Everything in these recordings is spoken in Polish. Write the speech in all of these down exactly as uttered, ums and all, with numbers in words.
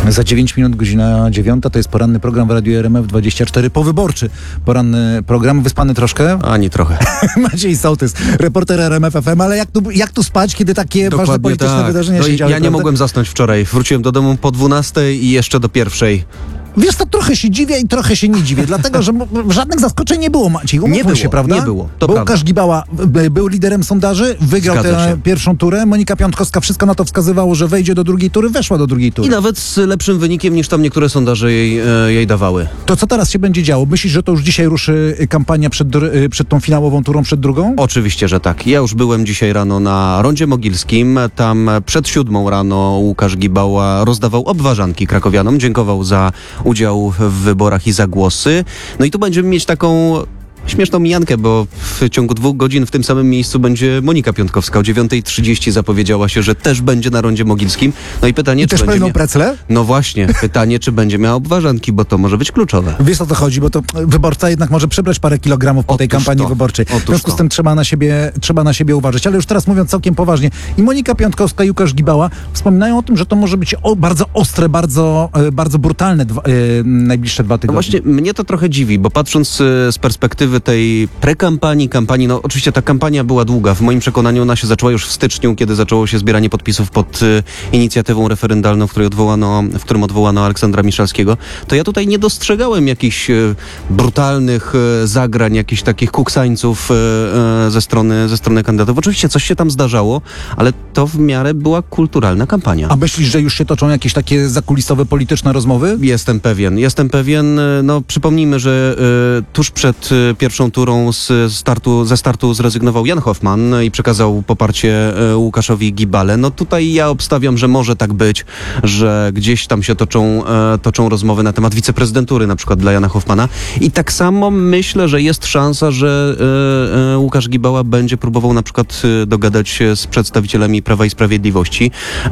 Za dziewięć minut, godzina dziewiąta, to jest poranny program w Radiu R M F dwadzieścia cztery, powyborczy poranny program. Wyspany troszkę? Ani trochę. Maciej Sołtys, reporter R M F F M, ale jak tu, jak tu spać, kiedy takie Dokładnie ważne polityczne tak. wydarzenia No się i działy? Ja nie prawda? mogłem zasnąć wczoraj. Wróciłem do domu po dwunastej i jeszcze do pierwszej. Wiesz, to trochę się dziwię i trochę się nie dziwię, dlatego, że m- żadnych zaskoczeń nie było, Maciej. Umówmy Nie było, się, prawda? nie było, to Bo prawda. Łukasz Gibała b- był liderem sondaży, wygrał Zgadza tę się. pierwszą turę. Monika Piątkowska, wszystko na to wskazywało, że wejdzie do drugiej tury, weszła do drugiej tury. I nawet z lepszym wynikiem niż tam niektóre sondaże jej, e, jej dawały. To co teraz się będzie działo? Myślisz, że to już dzisiaj ruszy kampania przed, dr- y, przed tą finałową turą, przed drugą? Oczywiście, że tak. Ja już byłem dzisiaj rano na Rondzie Mogilskim. Tam przed siódmą rano Łukasz Gibała rozdawał obwarzanki krakowianom. Dziękował za udział w wyborach i za głosy. No i tu będziemy mieć taką śmieszną mijankę, bo w ciągu dwóch godzin w tym samym miejscu będzie Monika Piątkowska. O dziewiąta trzydzieści zapowiedziała się, że też będzie na Rondzie Mogilskim. No i pytanie, I czy też będzie pełną mia- precle? No właśnie, pytanie, czy będzie miała obwarzanki, bo to może być kluczowe. Wiesz, o co chodzi, bo to wyborca jednak może przybrać parę kilogramów po tej Otóż kampanii to. wyborczej. Otóż W związku z to. tym trzeba na siebie, trzeba na siebie uważać. Ale już teraz mówiąc całkiem poważnie, i Monika Piątkowska, i Łukasz Gibała wspominają o tym, że to może być o, bardzo ostre, bardzo, e, bardzo brutalne dwa, e, najbliższe dwa No tygodnie. właśnie, mnie to trochę dziwi, bo patrząc e, z perspektywy tej prekampanii, kampanii, no oczywiście ta kampania była długa. W moim przekonaniu ona się zaczęła już w styczniu, kiedy zaczęło się zbieranie podpisów pod e, inicjatywą referendalną, w której odwołano, w którym odwołano Aleksandra Miszalskiego. To ja tutaj nie dostrzegałem jakichś e, brutalnych e, zagrań, jakichś takich kuksańców e, e, ze strony, ze strony kandydatów. Oczywiście coś się tam zdarzało, ale to w miarę była kulturalna kampania. A myślisz, że już się toczą jakieś takie zakulisowe, polityczne rozmowy? Jestem pewien, jestem pewien. No przypomnijmy, że y, tuż przed y, pierwszą turą z startu, ze startu zrezygnował Jan Hoffman i przekazał poparcie y, Łukaszowi Gibale. No tutaj ja obstawiam, że może tak być, że gdzieś tam się toczą, y, toczą rozmowy na temat wiceprezydentury na przykład dla Jana Hoffmana. I tak samo myślę, że jest szansa, że y, y, Łukasz Gibała będzie próbował na przykład y, dogadać się z przedstawicielami Prawa i Sprawiedliwości y,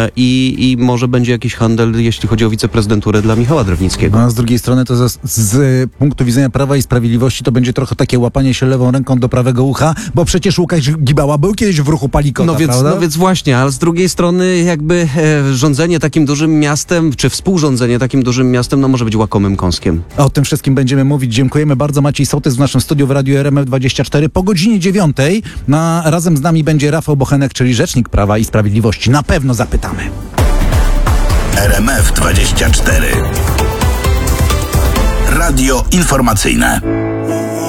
i, i może będzie jakiś handel, jeśli chodzi o wiceprezydenturę dla Michała Drewnickiego. No, a z drugiej strony to z, z punktu widzenia Prawa i Sprawiedliwości to będzie trochę takie łapanie się lewą ręką do prawego ucha, bo przecież Łukasz Gibała był kiedyś w ruchu Palikota, No więc, prawda? no więc właśnie, ale z drugiej strony jakby e, rządzenie takim dużym miastem, czy współrządzenie takim dużym miastem, no może być łakomym kąskiem. O tym wszystkim będziemy mówić. Dziękujemy bardzo. Maciej Sołtys w naszym studiu w Radiu R M F dwadzieścia cztery. Po godzinie dziewiątej na, razem z nami będzie Rafał Bochenek, czyli rzecznik Prawa i Sprawiedliwości. Na pewno zapytamy. R M F dwadzieścia cztery. Radio informacyjne.